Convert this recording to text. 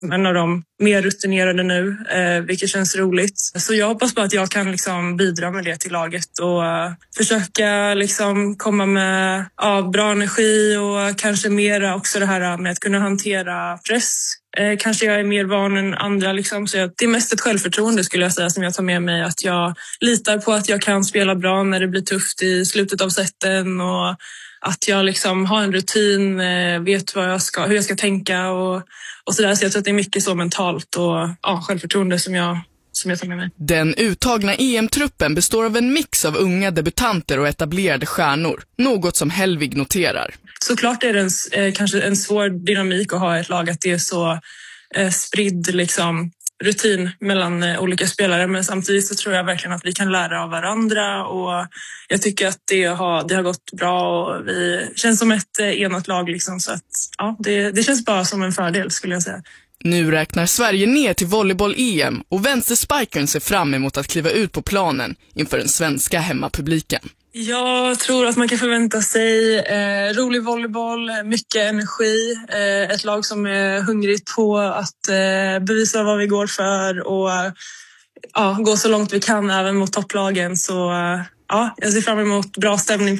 en av de mer rutinerade nu, vilket känns roligt. Så jag hoppas på att jag kan liksom bidra med det till laget och försöka liksom komma med bra energi och kanske mera också det här med att kunna hantera press. Kanske jag är mer van än andra liksom, så det är mest ett självförtroende skulle jag säga som jag tar med mig, att jag litar på att jag kan spela bra när det blir tufft i slutet av setten och att jag liksom har en rutin, vet hur jag ska tänka och sådär. Så jag tror att det är mycket så mentalt och självförtroende som jag tar med mig. Den uttagna EM-truppen består av en mix av unga debutanter och etablerade stjärnor, något som Hellvig noterar. Såklart är det kanske en svår dynamik att ha ett lag, att det är så spridd liksom rutin mellan olika spelare, men samtidigt så tror jag verkligen att vi kan lära av varandra och jag tycker att det har gått bra och vi känns som ett enat lag liksom, så att det känns bara som en fördel skulle jag säga. Nu räknar Sverige ner till volleyboll-EM och vänsterspikern ser fram emot att kliva ut på planen inför den svenska hemmapubliken. Jag tror att man kan förvänta sig rolig volleyboll, mycket energi, ett lag som är hungrigt på att bevisa vad vi går för och gå så långt vi kan även mot topplagen. Så jag ser fram emot bra stämning